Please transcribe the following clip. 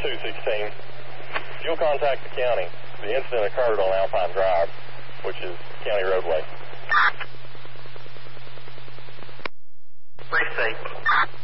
216. You'll contact the county. The incident occurred on Alpine Drive, which is county roadway. Please say.